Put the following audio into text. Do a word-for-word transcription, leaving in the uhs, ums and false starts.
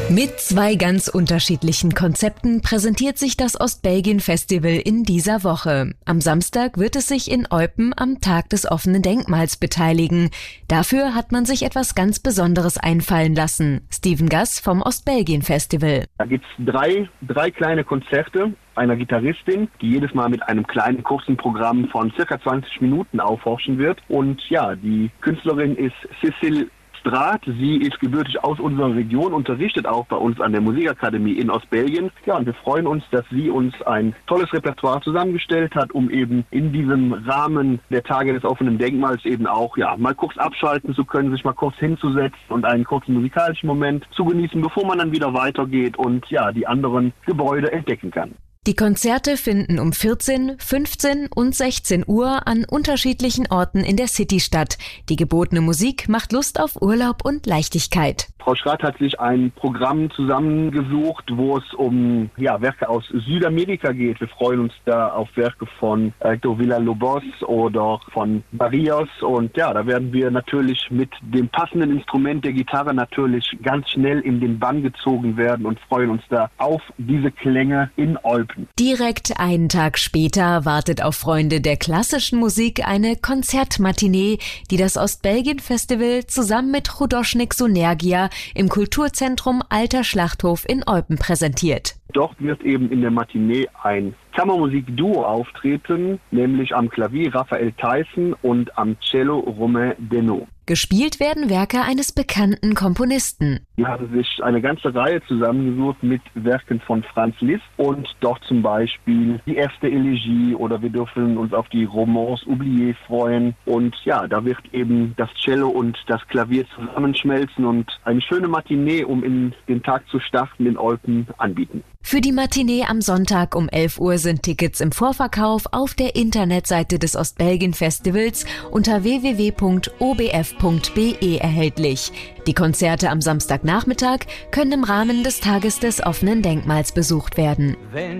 Mit zwei ganz unterschiedlichen Konzepten präsentiert sich das Ostbelgien-Festival in dieser Woche. Am Samstag wird es sich in Eupen am Tag des offenen Denkmals beteiligen. Dafür hat man sich etwas ganz Besonderes einfallen lassen. Steven Gass vom Ostbelgien-Festival. Da gibt's drei, drei kleine Konzerte einer Gitarristin, die jedes Mal mit einem kleinen kurzen Programm von circa zwanzig Minuten aufforschen wird. Und ja, die Künstlerin ist Cécile Straat. Sie ist gebürtig aus unserer Region, unterrichtet auch bei uns an der Musikakademie in Ostbelgien. Ja, und wir freuen uns, dass sie uns ein tolles Repertoire zusammengestellt hat, um eben in diesem Rahmen der Tage des offenen Denkmals eben auch ja mal kurz abschalten zu können, sich mal kurz hinzusetzen und einen kurzen musikalischen Moment zu genießen, bevor man dann wieder weitergeht und ja die anderen Gebäude entdecken kann. Die Konzerte finden um vierzehn, fünfzehn und sechzehn Uhr an unterschiedlichen Orten in der City statt. Die gebotene Musik macht Lust auf Urlaub und Leichtigkeit. Frau Straat hat sich ein Programm zusammengesucht, wo es um ja, Werke aus Südamerika geht. Wir freuen uns da auf Werke von Héctor Villa-Lobos oder von Barrios. Und ja, da werden wir natürlich mit dem passenden Instrument der Gitarre natürlich ganz schnell in den Bann gezogen werden und freuen uns da auf diese Klänge in Eupen. Direkt einen Tag später wartet auf Freunde der klassischen Musik eine Konzertmatinee, die das Ostbelgien-Festival zusammen mit Chudočnik Synergia im Kulturzentrum Alter Schlachthof in Eupen präsentiert. Dort wird eben in der Matinee ein Kammermusik-Duo auftreten, nämlich am Klavier Raphael Theissen und am Cello Romain Denot. Gespielt werden Werke eines bekannten Komponisten. Die haben sich eine ganze Reihe zusammengesucht mit Werken von Franz Liszt und dort zum Beispiel die erste Elegie oder wir dürfen uns auf die Romance oubliée freuen. Und ja, da wird eben das Cello und das Klavier zusammenschmelzen und eine schöne Matinee, um in den Tag zu starten, in Eupen anbieten. Für die Matinee am Sonntag um elf Uhr sind Tickets im Vorverkauf auf der Internetseite des Ostbelgien-Festivals unter w w w punkt o b f punkt b e erhältlich. Die Konzerte am Samstagnachmittag können im Rahmen des Tages des offenen Denkmals besucht werden.